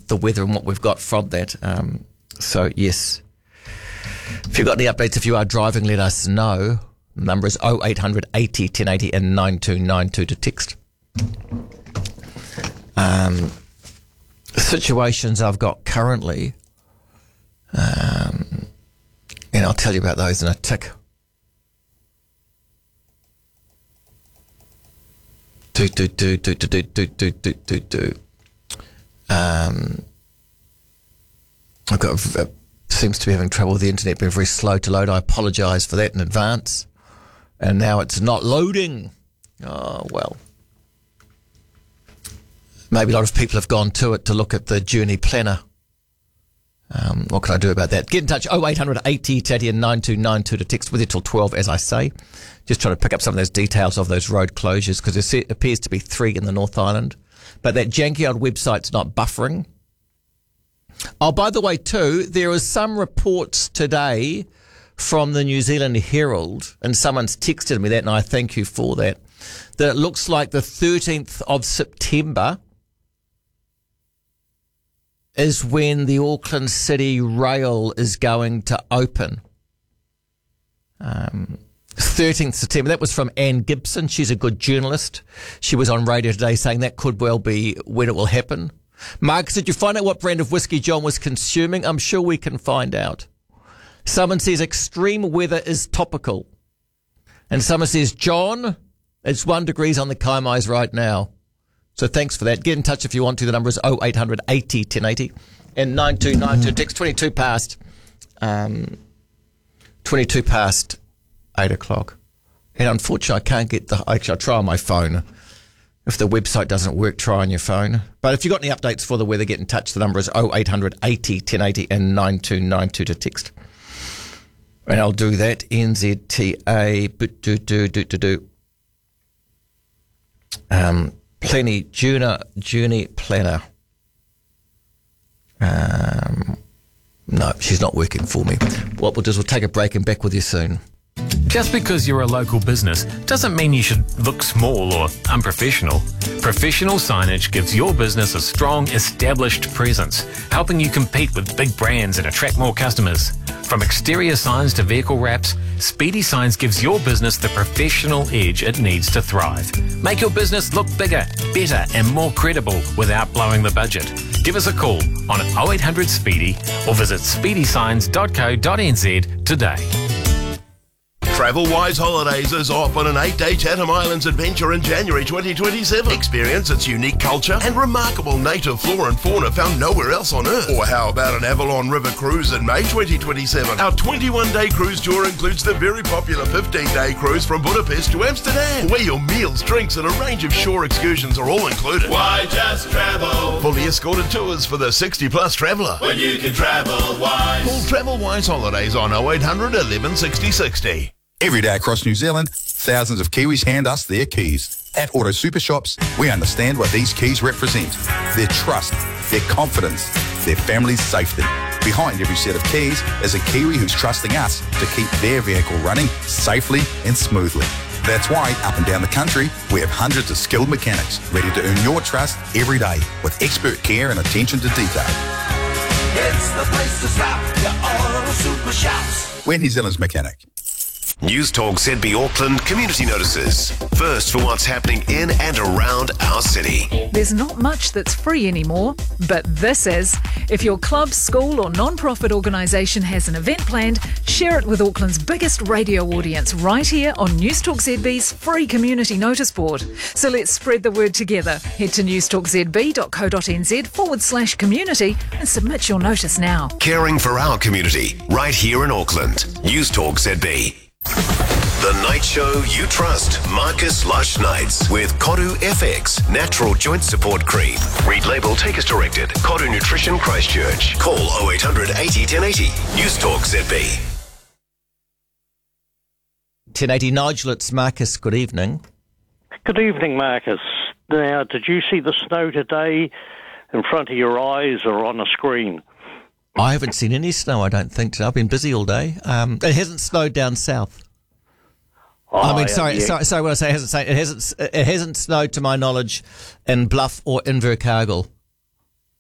the weather and what we've got from that. So, yes. If you've got any updates, if you are driving, let us know. The number is 0800 80 1080 and 9292 to text. Situations I've got currently, and I'll tell you about those in a tick. I've got seems to be having trouble with the internet, being very slow to load. I apologise for that in advance. And now it's not loading. Oh, well. Maybe a lot of people have gone to it to look at the journey planner. What can I do about that? Get in touch, 0800 80 1080 and 9292 to text with you till 12, as I say. Just trying to pick up some of those details of those road closures, because there appears to be 3 in the North Island. But that janky old website's not buffering. Oh, by the way, too, there is some reports today from the New Zealand Herald, and someone's texted me that, and I thank you for that, that it looks like the 13th of September is when the Auckland City Rail is going to open. 13th September. That was from Anne Gibson. She's a good journalist. She was on radio today saying that could well be when it will happen. Marcus, did you find out what brand of whiskey John was consuming? I'm sure we can find out. Someone says extreme weather is topical. And someone says, John, it's 1 degree on the Kaimais right now. So thanks for that. Get in touch if you want to. The number is 0800 80 1080 and 9292. Text 22 past 8 o'clock. And unfortunately, I can't get actually, I'll try on my phone. If the website doesn't work, try on your phone. But if you've got any updates for the weather, get in touch. The number is 0800 80 1080 and 9292 to text. And I'll do that. NZTA. Plenty. Journey planner. No, she's not working for me. What we'll do is we'll take a break and back with you soon. Just because you're a local business doesn't mean you should look small or unprofessional. Professional signage gives your business a strong, established presence, helping you compete with big brands and attract more customers. From exterior signs to vehicle wraps, Speedy Signs gives your business the professional edge it needs to thrive. Make your business look bigger, better and more credible without blowing the budget. Give us a call on 0800 Speedy or visit speedysigns.co.nz today. Travel Wise Holidays is off on an 8-day Chatham Islands adventure in January 2027. Experience its unique culture and remarkable native flora and fauna found nowhere else on Earth. Or how about an Avalon River cruise in May 2027? Our 21-day cruise tour includes the very popular 15-day cruise from Budapest to Amsterdam, where your meals, drinks and a range of shore excursions are all included. Why just travel? Fully escorted tours for the 60-plus traveller. When you can travel wise. Call Travel Wise Holidays on 0800 11 60 60. Every day across New Zealand, thousands of Kiwis hand us their keys. At Auto Super Shops, we understand what these keys represent. Their trust, their confidence, their family's safety. Behind every set of keys is a Kiwi who's trusting us to keep their vehicle running safely and smoothly. That's why, up and down the country, we have hundreds of skilled mechanics ready to earn your trust every day with expert care and attention to detail. It's the place to stop. Your Auto Super Shops. We're New Zealand's mechanic. News Talk ZB Auckland community notices. First for what's happening in and around our city. There's not much that's free anymore, but this is. If your club, school or non-profit organisation has an event planned, share it with Auckland's biggest radio audience right here on News Talk ZB's free community notice board. So let's spread the word together. Head to newstalkzb.co.nz/community and submit your notice now. Caring for our community right here in Auckland. News Talk ZB. The night show you trust. Marcus Lush Nights with Koru FX Natural Joint Support Cream. Read label, take as directed. Koru Nutrition Christchurch. Call 0800 80 1080. News Talk ZB. 1080 Nigel, it's Marcus. Good evening. Good evening, Marcus. Now, did you see the snow today in front of your eyes or on a screen? I haven't seen any snow, I don't think. I've been busy all day. It hasn't snowed down south. Sorry. What I say, it hasn't snowed to my knowledge in Bluff or Invercargill.